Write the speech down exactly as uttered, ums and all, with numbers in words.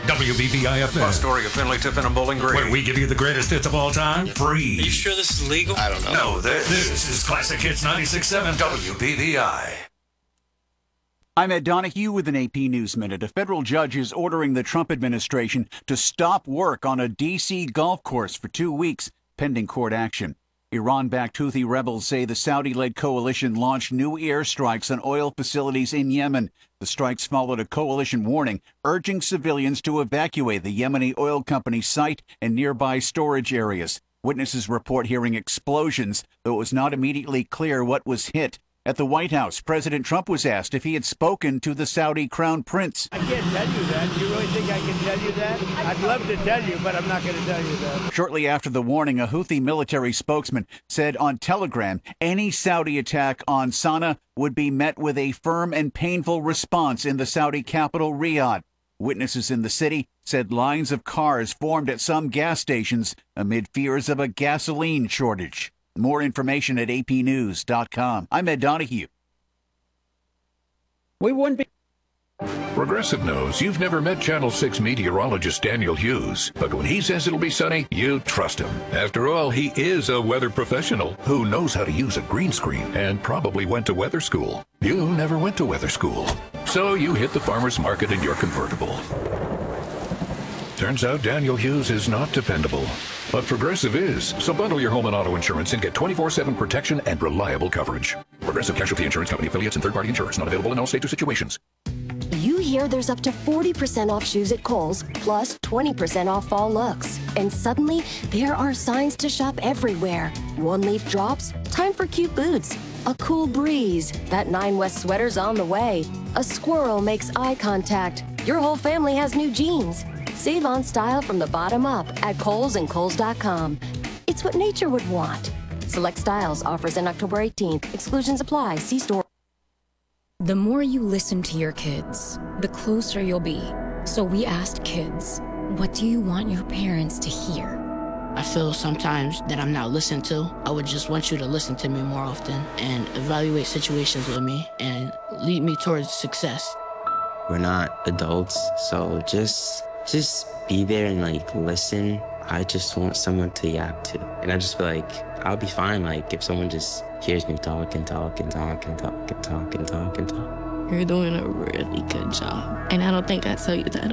W B V I F M. Astoria, Finley, Tiffin, and Bowling Green. Where we give you the greatest hits of all time, free. Are you sure this is legal? I don't know. No, this, this is Classic Hits ninety-six point seven W B V I. I'm Ed Donahue with an A P News Minute. A federal judge is ordering the Trump administration to stop work on a D C golf course for two weeks, pending court action. Iran-backed Houthi rebels say the Saudi-led coalition launched new airstrikes on oil facilities in Yemen. The strikes followed a coalition warning urging civilians to evacuate the Yemeni oil company's site and nearby storage areas. Witnesses report hearing explosions, though it was not immediately clear what was hit. At the White House, President Trump was asked if he had spoken to the Saudi crown prince. I can't tell you that. Do you really think I can tell you that? I'd love to tell you, but I'm not going to tell you that. Shortly after the warning, a Houthi military spokesman said on Telegram any Saudi attack on Sana'a would be met with a firm and painful response in the Saudi capital, Riyadh. Witnesses in the city said lines of cars formed at some gas stations amid fears of a gasoline shortage. More information at A P news dot com. I'm Ed Donahue. We wouldn't be... Progressive knows you've never met Channel six meteorologist Daniel Hughes, but when he says it'll be sunny, you trust him. After all, he is a weather professional who knows how to use a green screen and probably went to weather school. You never went to weather school, so you hit the farmer's market in your convertible. Turns out Daniel Hughes is not dependable, but Progressive is. So bundle your home and auto insurance and get twenty-four seven protection and reliable coverage. Progressive Casualty Insurance Company affiliates and third-party insurers not available in all states or situations. You hear there's up to forty percent off shoes at Kohl's, plus twenty percent off fall looks. And suddenly, there are signs to shop everywhere. One leaf drops, time for cute boots. A cool breeze, that Nine West sweater's on the way. A squirrel makes eye contact. Your whole family has new jeans. Save on style from the bottom up at Kohl's and Kohl's dot com. It's what nature would want. Select styles, offers in October eighteenth. Exclusions apply. See store. The more you listen to your kids, the closer you'll be. So we asked kids, what do you want your parents to hear? I feel sometimes that I'm not listened to. I would just want you to listen to me more often and evaluate situations with me and lead me towards success. We're not adults, so just just be there and like listen. I just want someone to yap to. And I just feel like I'll be fine like if someone just hears me talk and talk and talk and talk and talk and talk and talk. You're doing a really good job. And I don't think I tell you that